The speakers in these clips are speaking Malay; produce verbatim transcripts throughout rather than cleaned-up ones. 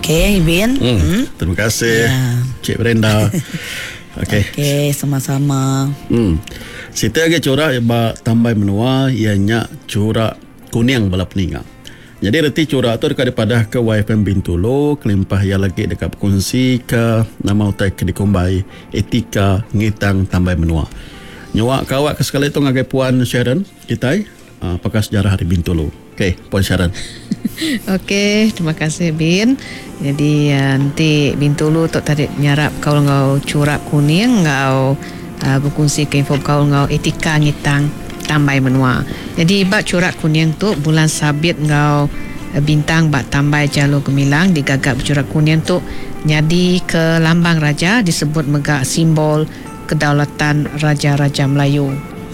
Okey, Bin. Hmm. Hmm. Terima kasih, ya. Cik Brenda. Okey. Okey, sama-sama. Hmm. Sita agak corak ba tambah menua ianya corak kuning balap ninga. Jadi reti corak tu dekat daripada ke Y F M Bintulu, kelimpah ya lagi dekat berkongsi ke nama utai ke dikombai etika ngitang tambah menua. Nyawak kawak ke sekali tu ngagai Puan Sharon kita uh, pakar sejarah hari Bintulu. Okey, Puan Sharon. Okey, terima kasih Bin. Jadi uh, nanti Bintulu tu tadi nyarap kau ngau corak kuning ngau uh, berkongsi ke info kau ngau etika ngitang tambah menua. Jadi bak corak kuning tu bulan sabit ngau uh, bintang bak tambah jalur gemilang digagap corak kuning tu nyadi ke lambang raja disebut megak simbol kedaulatan raja-raja Melayu.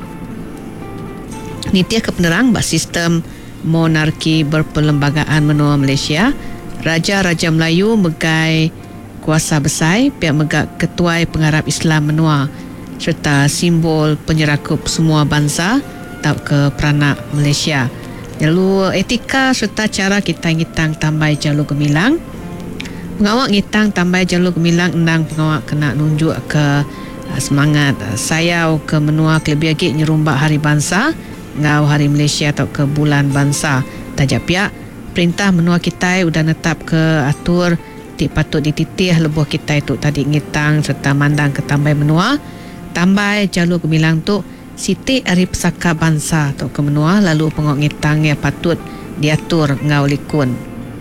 Nitiah kepenerang bak sistem monarki berperlembagaan menua Malaysia. Raja-raja Melayu megai kuasa besar pihak megak ketuai pengarap Islam menua serta simbol penyerakup semua bangsa atau ke peranak Malaysia. Lalu etika serta cara kita ngitang tambah jalur gemilang. Pengawak ngitang tambah jalur gemilang endang pengawak kena nunjuk ke uh, semangat uh, sayau ke menua kelebih lagi nyerumbak hari bangsa ngau hari Malaysia atau ke bulan bangsa. Tajak pihak perintah menua kita udah netap ke atur tik patut dititih lebuh kita itu tadi ngitang serta mandang ke tambah menua tambah jalur gemilang tu siti hari pesaka bangsa atau ke menua lalu pengok ngitang yang patut diatur ngau likun.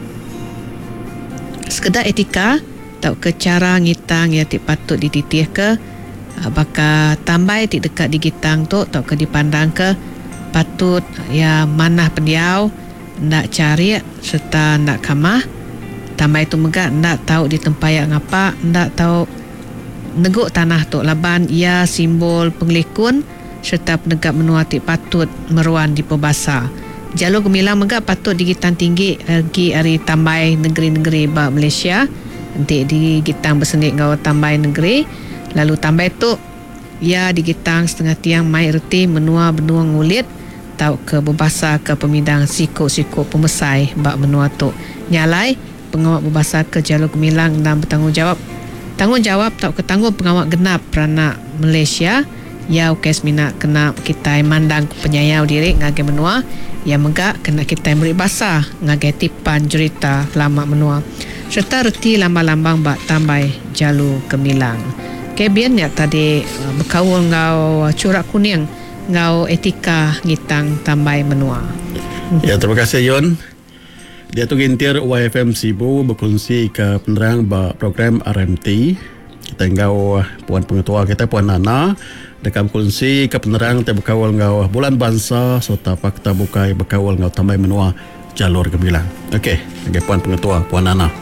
Sekedar etika atau ke cara ngitang yang tik patut dititih ke bakal tambah tik dekat digitang tu atau ke dipandang ke patut ya manah pendiau nak cari serta nak kamah tambah itu megak nak tahu di tempayak ngapa nak tahu neguk tanah tu laban ia simbol penglikun serta penegak menua tik patut meruan di pebasa. Jalur gemilang megak patut digitan tinggi lagi hari tambah negeri-negeri ba Malaysia nanti digitang bersenit ngau tambah negeri lalu tambah itu ia digitang setengah tiang mai reti menua benua ngulit tau ke berbasa ke pemidang siko-siko pemesai bak menua tu nyalai pengawak berbasa ke jalur gemilang dan bertanggungjawab tanggungjawab tau ke tanggung pengawak genap peranak Malaysia ya ukes mina kena kita mandang penyayau diri ngagai menua ya megak kena kita beri basa ngagai tipan cerita lama menua serta reti lambang-lambang bak tambah jalur gemilang. Kebian ya tadi berkawal ngau corak kuning ngau etika ngitang tambah menua. Ya, terima kasih Yon. Dia tu gintir Y F M Sibu berkongsi ke penerang ba program R M T. Kita ngau puan pengetua kita Puan Nana dekat berkongsi ke penerang te berkawal ngau bulan bangsa serta fakta bukai berkawal ngau tambah menua jalur gemilang. Okey, sebagai puan pengetua Puan Nana.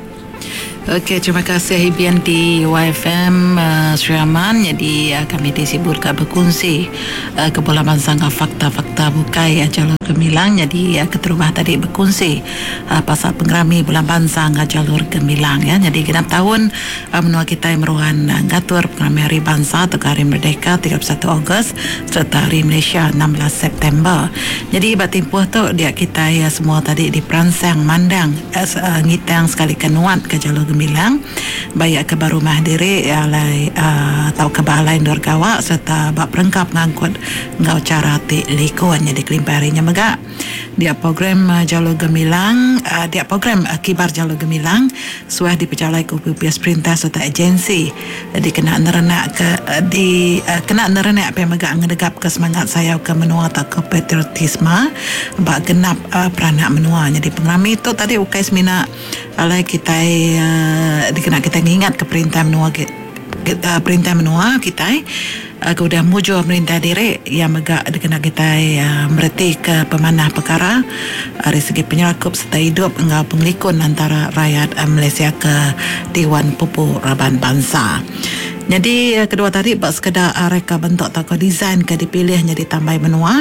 Okey, terima kasih Hibian di Y F M uh, Sri Aman. Jadi uh, kami disibur ke berkongsi uh, kepulauan sangka fakta-fakta bukai uh, jalur gemilang. Jadi uh, keterubah tadi berkongsi uh, pasal pengerami bulan bansang uh, jalur gemilang ya. Jadi genap tahun uh, menua kita yang meruhan uh, ngatur pengerami hari bangsa atau hari merdeka tiga puluh satu Ogos serta hari Malaysia enam belas September. Jadi batimpuh tu dia kita ya semua tadi diperansang mandang uh, uh, ngitang sekali kenuat ke jalur gemilang bilang baik ke baru mahdiri alai uh, atau ke balai ndor gawak serta bak perengkap ngangkut ngau cara ti likuan jadi kelimparinya megak dia program uh, jalur gemilang uh, dia program uh, kibar jalur gemilang suah dipercalai ke P P S perintah serta agensi jadi kena nerenak ke uh, di uh, kena nerenak apa megak ngedegap ke semangat saya ke menua atau ke patriotisme bak genap uh, peranak menua jadi pengrami itu tadi ukai semina alai kita uh, dikena kita ingat ke perintah menua ke, uh, perintah menua kita uh, kemudian mujo perintah diri yang megak dikena kita uh, mereti ke pemanah perkara dari segi penyerakup serta hidup engkau penglikun antara rakyat uh, Malaysia ke Dewan Pupu Raban Bangsa. Jadi uh, kedua tadi bak sekedar uh, reka bentuk atau ke desain ke dipilih jadi tambah menua.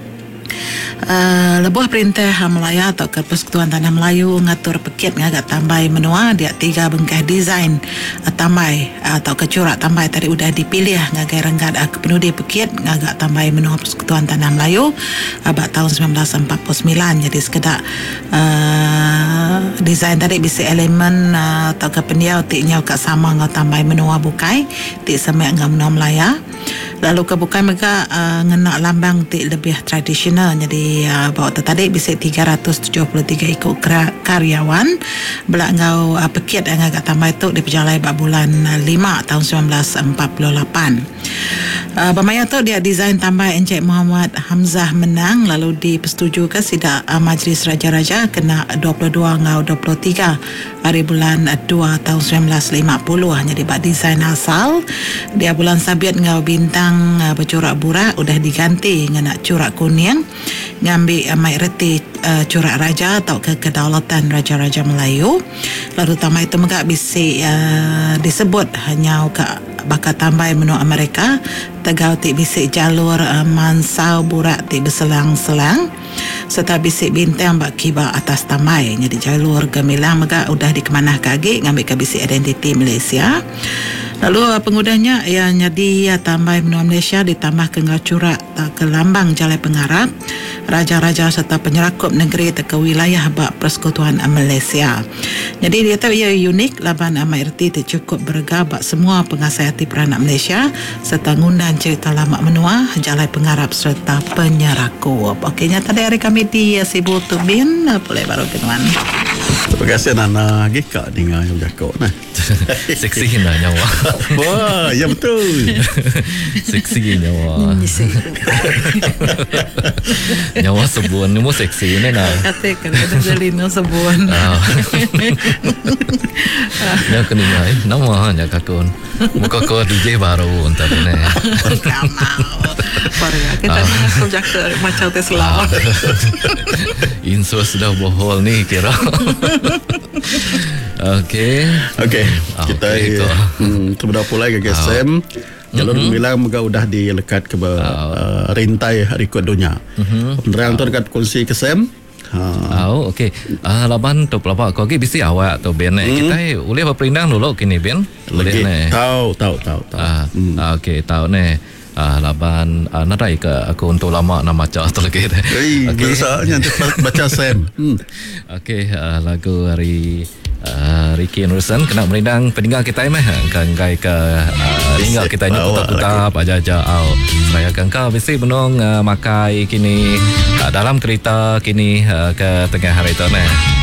Uh, lebuh perintah Melaya atau ke Persekutuan Tanah Melayu ngatur pekit ngagak tambah menua dia tiga bengkah desain uh, tambah uh, atau ke corak tambah tadi udah dipilih ngagai renggat uh, kepenudi pekit ngagak tambah menua Persekutuan Tanah Melayu uh, tahun sembilan belas empat puluh sembilan jadi sekedar uh, design tadi bisi elemen uh, atau ke pendiau ti nyau kat sama ngau tambah menua bukai ti semek ngau menua Melaya. Lalu ke bukai mereka uh, ngena lambang ti lebih tradisional, jadi uh, bawa tadi bisi tiga ratus tujuh puluh tiga ikut karyawan belak ngau uh, pekit ngau kat tambah itu diperjalai bak bulan uh, lima tahun sembilan belas empat puluh lapan. Uh, Bermaya tu dia desain tambah Encik Muhammad Hamzah menang, lalu dipersetujukan sidak uh, Majlis Raja-Raja kena dua puluh dua ngau dua puluh tiga hari bulan dua tahun sembilan belas lima puluh. Jadi bak desain asal dia bulan Sabiat ngau bintang uh, bercorak burak udah diganti dengan corak kuning ngambil uh, mai reti uh, corak raja atau ke kedaulatan Raja-Raja Melayu. Lalu tambah itu mereka bisi uh, disebut hanya ke bakal tambah menu Amerika tegau ti bisik jalur uh, mansau burak ti berselang-selang serta bisik bintang bak kibar atas tamai. Jadi jalur gemilang mereka udah dikemanah kaki ngambil ke bisik identiti Malaysia. Lalu uh, pengudahnya yang jadi uh, tambah menu Malaysia ditambah ke ngacurak uh, ke lambang Jalai Pengarap raja-raja serta penyerakup negeri ke wilayah bak Persekutuan Malaysia. Jadi dia tahu ia unik laban M R T cukup berga bak semua pengasihati peranak Malaysia serta ngundan cerita lama menua Jalai Pengarap serta penyerakup. Okeynya tadi hari kami di Sibu Tubin boleh baru kenuan. Terima kasih Nana Gika dengar yang bercakap nah. Seksi nak nyawa. Wah, ya betul. Seksi nyawa. Nyawa sebuan ni mu seksi ni nak. Katakan ada jalino sebuan. Yang kena nyai nama hanya kakun. Muka kau D J baru entar ni. Baru kita ni subjek macam Tesla. Inso sudah bohol ni kira. Okey. Okey. Ah, Kita okey, hmm, terbedah pula ke G S M. Jalur mm-hmm. Gemilang mereka sudah dilekat ke oh. uh, rintai rekod dunia. Mm-hmm. Penerang tu dekat kongsi G S M. Ha. Oh, okey. Ah, uh, laban tu pelapa kau ke bisi awak atau ben mm. kita boleh berperindang dulu kini ben. Boleh ni. Tahu, tahu, tahu, tahu. Ah, mm. ah, okey, tahu ni. Ah, laban ah, nadai ke aku untuk lama nama baca atau lagi. Eh, okay. Biasanya baca Sam. Hmm. Okey, uh, lagu hari uh, Ricky Nurusan kena merindang peninggal kita meh kan gai ke uh, tinggal kita ni putar-putar aja-aja au. Saya kan kau bisi benong uh, makai kini uh, dalam kereta kini uh, ke tengah hari tu meh.